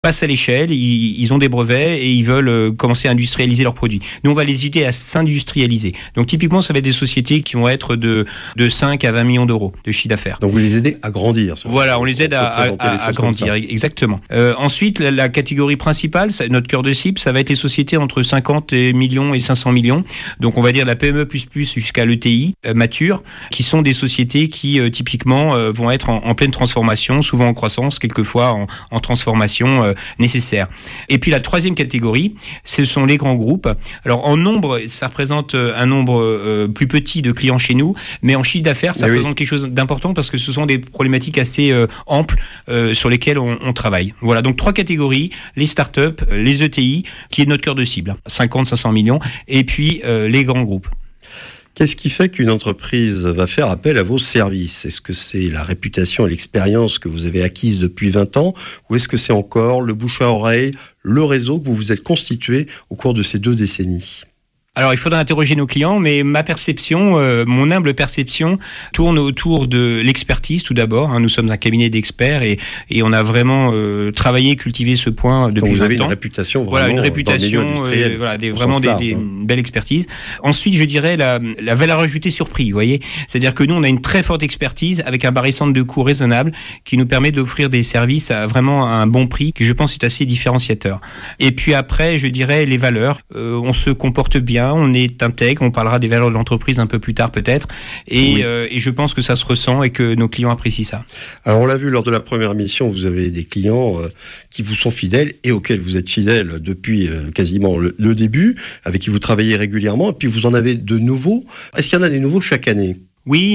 passent à l'échelle, ils ont des brevets et ils veulent commencer à industrialiser leurs produits. Nous, on va les aider à s'industrialiser. Donc, typiquement, ça va être des sociétés qui vont être de 5 à 20 millions d'euros de chiffre d'affaires. Donc, vous les aidez à grandir. Voilà, on les aide à grandir, exactement. Ensuite, la catégorie principale, notre cœur de cible, ça va être les sociétés entre 50 millions et 500 millions. Donc, on va dire la PME++ jusqu'à l'ETI mature, qui sont des sociétés qui, typiquement, vont être en pleine transformation, souvent en croissance, quelquefois en transformation nécessaire. Et puis la troisième catégorie, ce sont les grands groupes. Alors en nombre, ça représente un nombre plus petit de clients chez nous, mais en chiffre d'affaires, ça représente quelque chose d'important parce que ce sont des problématiques assez amples sur lesquelles on travaille. Voilà, donc 3 catégories, les startups, les ETI, qui est notre cœur de cible, 50-500 millions, et puis les grands groupes. Qu'est-ce qui fait qu'une entreprise va faire appel à vos services ? Est-ce que c'est la réputation et l'expérience que vous avez acquise depuis 20 ans ou est-ce que c'est encore le bouche à oreille, le réseau que vous vous êtes constitué au cours de ces 2 décennies ? Alors, il faudra interroger nos clients, mais ma perception, mon humble perception, tourne autour de l'expertise tout d'abord. Nous sommes un cabinet d'experts et on a vraiment travaillé, cultivé ce point depuis 20 ans. Donc vous avez une réputation vraiment une réputation, vraiment une belle expertise. Ensuite, je dirais la valeur ajoutée sur prix, vous voyez. C'est-à-dire que nous, on a une très forte expertise avec un barycentre de coûts raisonnable qui nous permet d'offrir des services à vraiment un bon prix, qui je pense est assez différenciateur. Et puis après, je dirais les valeurs. On se comporte bien. On est intègre, on parlera des valeurs de l'entreprise un peu plus tard peut-être, et je pense que ça se ressent et que nos clients apprécient ça. Alors on l'a vu lors de la première émission, vous avez des clients qui vous sont fidèles et auxquels vous êtes fidèles depuis quasiment le début, avec qui vous travaillez régulièrement, et puis vous en avez de nouveaux. Est-ce qu'il y en a des nouveaux chaque année ? Oui,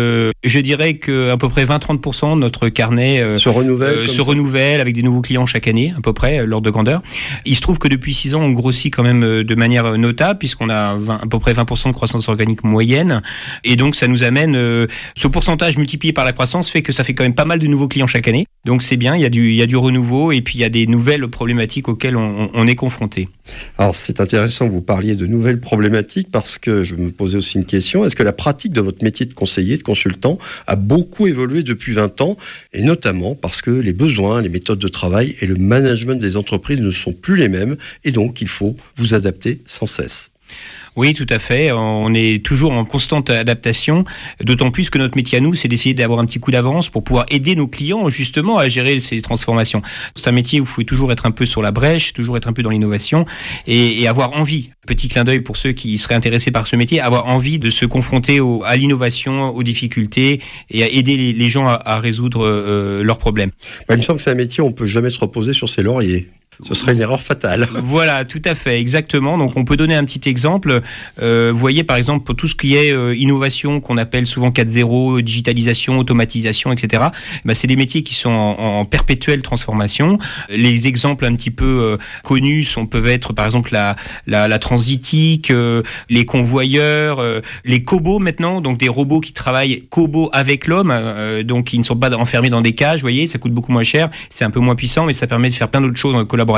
je dirais qu'à peu près 20-30% de notre carnet se renouvelle avec des nouveaux clients chaque année, à peu près, l'ordre de grandeur. Il se trouve que depuis 6 ans, on grossit quand même de manière notable, puisqu'on a à peu près 20% de croissance organique moyenne. Et donc, ça nous amène, ce pourcentage multiplié par la croissance fait que ça fait quand même pas mal de nouveaux clients chaque année. Donc, c'est bien, il y a du renouveau et puis il y a des nouvelles problématiques auxquelles on est confronté. Alors, c'est intéressant que vous parliez de nouvelles problématiques parce que je me posais aussi une question. Est-ce que la pratique de votre métier de conseiller, de consultant, a beaucoup évolué depuis 20 ans, et notamment parce que les besoins, les méthodes de travail et le management des entreprises ne sont plus les mêmes, et donc il faut vous adapter sans cesse. Oui, tout à fait. On est toujours en constante adaptation, d'autant plus que notre métier à nous, c'est d'essayer d'avoir un petit coup d'avance pour pouvoir aider nos clients justement à gérer ces transformations. C'est un métier où il faut toujours être un peu sur la brèche, toujours être un peu dans l'innovation et avoir envie. Petit clin d'œil pour ceux qui seraient intéressés par ce métier, avoir envie de se confronter à l'innovation, aux difficultés et à aider les gens à résoudre leurs problèmes. Il me semble que c'est un métier où on ne peut jamais se reposer sur ses lauriers. Ce serait une erreur fatale. Voilà, tout à fait, exactement. Donc, on peut donner un petit exemple. Vous voyez, par exemple, pour tout ce qui est innovation, qu'on appelle souvent 4.0, digitalisation, automatisation, etc., c'est des métiers qui sont en perpétuelle transformation. Les exemples un petit peu connus peuvent être, par exemple, la transitique, les convoyeurs, les cobots maintenant, donc des robots qui travaillent cobots avec l'homme, donc qui ne sont pas enfermés dans des cages, vous voyez, ça coûte beaucoup moins cher, c'est un peu moins puissant, mais ça permet de faire plein d'autres choses en collaborativement.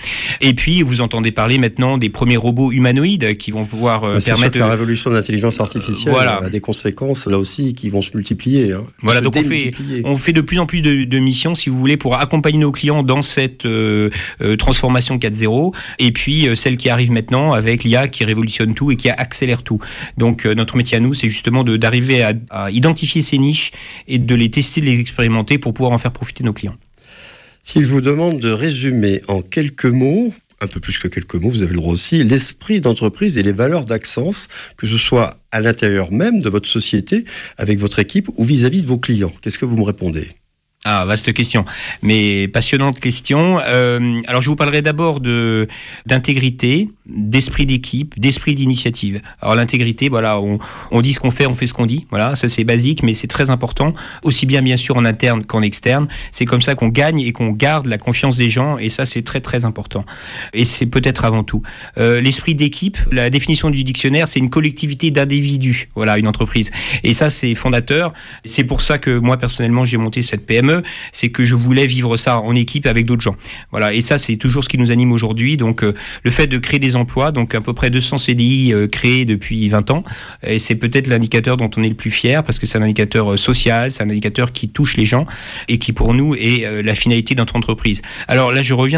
Et puis, vous entendez parler maintenant des premiers robots humanoïdes qui vont pouvoir permettre... que la révolution de l'intelligence artificielle a des conséquences, là aussi, qui vont se multiplier. Voilà, donc on fait de plus en plus de missions, si vous voulez, pour accompagner nos clients dans cette transformation 4.0, et puis celle qui arrive maintenant avec l'IA qui révolutionne tout et qui accélère tout. Donc, notre métier à nous, c'est justement d'arriver à identifier ces niches et de les tester, de les expérimenter pour pouvoir en faire profiter nos clients. Si je vous demande de résumer en quelques mots, un peu plus que quelques mots, vous avez le droit aussi, l'esprit d'entreprise et les valeurs d'Axence, que ce soit à l'intérieur même de votre société, avec votre équipe ou vis-à-vis de vos clients, qu'est-ce que vous me répondez ? Ah, vaste question, mais passionnante question. Alors, je vous parlerai d'abord d'intégrité, d'esprit d'équipe, d'esprit d'initiative. Alors, l'intégrité, voilà, on dit ce qu'on fait ce qu'on dit. Voilà, ça c'est basique, mais c'est très important, aussi bien sûr en interne qu'en externe. C'est comme ça qu'on gagne et qu'on garde la confiance des gens, et ça c'est très très important. Et c'est peut-être avant tout. L'esprit d'équipe, la définition du dictionnaire, c'est une collectivité d'individus. Voilà, une entreprise. Et ça c'est fondateur. C'est pour ça que moi personnellement j'ai monté cette PME. PME, c'est que je voulais vivre ça en équipe avec d'autres gens. Voilà, et ça c'est toujours ce qui nous anime aujourd'hui. Donc le fait de créer des emplois, donc à peu près 200 CDI créés depuis 20 ans, et c'est peut-être l'indicateur dont on est le plus fier parce que c'est un indicateur social, c'est un indicateur qui touche les gens et qui pour nous est la finalité de notre entreprise. Alors là je reviens